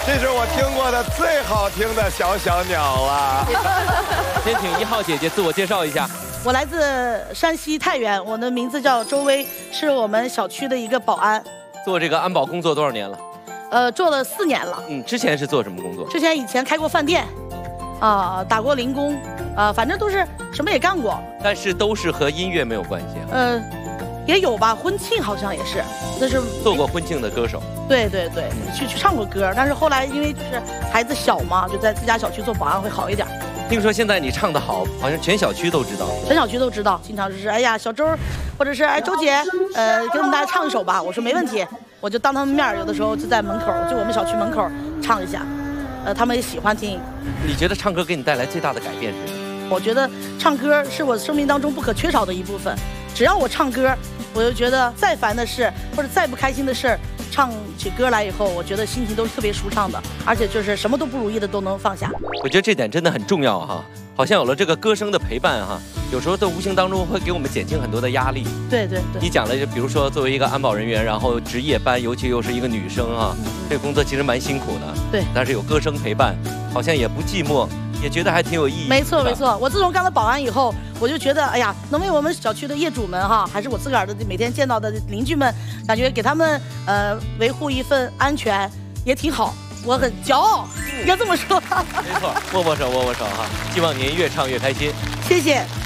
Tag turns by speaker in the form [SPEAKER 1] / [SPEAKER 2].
[SPEAKER 1] 这是我听过的最好听的小小鸟了。
[SPEAKER 2] 先请1号姐姐自我介绍一下。
[SPEAKER 3] 我来自山西太原，我的名字叫周薇，是我们小区的一个保安。
[SPEAKER 2] 做这个安保工作多少年了？
[SPEAKER 3] 做了4年了。
[SPEAKER 2] 之前是做什么工作？
[SPEAKER 3] 以前开过饭店，打过零工，反正都是什么也干过。
[SPEAKER 2] 但是都是和音乐没有关系啊。
[SPEAKER 3] 也有吧，婚庆好像也是，那是
[SPEAKER 2] 做过婚庆的歌手。
[SPEAKER 3] 对，去唱过歌，但是后来因为就是孩子小嘛，就在自家小区做保安会好一点。
[SPEAKER 2] 听说现在你唱得好，好像全小区都知道。
[SPEAKER 3] 全小区都知道，经常就是哎呀小周，或者是哎周姐，给我们大家唱一首吧。我说没问题，我就当他们面，有的时候就在门口，就我们小区门口唱一下，他们也喜欢听。
[SPEAKER 2] 你觉得唱歌给你带来最大的改变是什么？
[SPEAKER 3] 我觉得唱歌是我生命当中不可缺少的一部分。只要我唱歌，我就觉得再烦的事或者再不开心的事，唱起歌来以后，我觉得心情都是特别舒畅的，而且就是什么都不如意的都能放下。
[SPEAKER 2] 我觉得这点真的很重要哈，好像有了这个歌声的陪伴哈，有时候在无形当中会给我们减轻很多的压力。
[SPEAKER 3] 对。
[SPEAKER 2] 你讲了，就比如说作为一个安保人员，然后值夜班，尤其又是一个女生啊，这个工作其实蛮辛苦的。
[SPEAKER 3] 对，
[SPEAKER 2] 但是有歌声陪伴，好像也不寂寞。也觉得还挺有意义。
[SPEAKER 3] 没错。我自从干了保安以后，我就觉得，哎呀，能为我们小区的业主们哈，还是我自个儿的每天见到的邻居们，感觉给他们维护一份安全也挺好，我很骄傲，应该这么说。
[SPEAKER 2] 没错，握手哈，希望您越唱越开心。
[SPEAKER 3] 谢谢。